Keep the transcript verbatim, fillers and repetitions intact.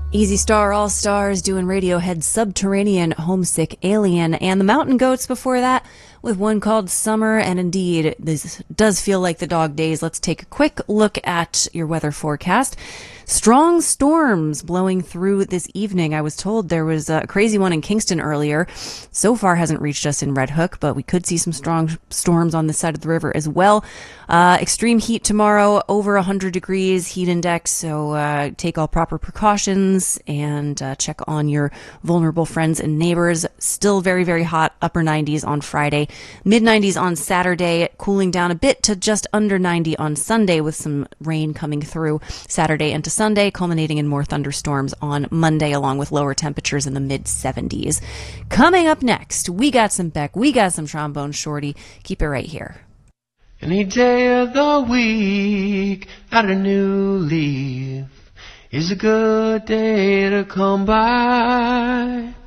Easy Star All Stars doing Radiohead's Subterranean, Homesick Alien, and the Mountain Goats before that with one called Summer. And indeed, this does feel like the dog days. Let's take a quick look at your weather forecast. Strong storms blowing through this evening. I was told there was a crazy one in Kingston earlier. So far hasn't reached us in Red Hook, but we could see some strong storms on this side of the river as well. Uh, extreme heat tomorrow, over one hundred degrees heat index, so uh, take all proper precautions and uh, check on your vulnerable friends and neighbors. Still very, very hot, upper nineties on Friday, mid nineties on Saturday, cooling down a bit to just under ninety on Sunday with some rain coming through Saturday into Sunday, culminating in more thunderstorms on Monday, along with lower temperatures in the mid seventies. Coming up next, we got some Beck, we got some Trombone Shorty. Keep it right here. Any day of the week, add a new leaf, is a good day to come by.